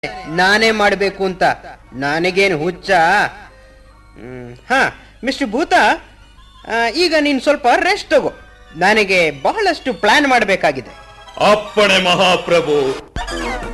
ನಾನೇ ಮಾಡಬೇಕು ಅಂತ ನನಗೇನು ಹುಚ್ಚ? ಹಾ ಮಿಸ್ಟರ್ ಭೂತ, ಈಗ ನೀನು ಸ್ವಲ್ಪ ರೆಸ್ಟ್ ತಗೋ. ನನಗೆ ಬಹಳಷ್ಟು ಪ್ಲಾನ್ ಮಾಡಬೇಕಾಗಿದೆ. ಅಪ್ಪಣೆ ಮಹಾಪ್ರಭು.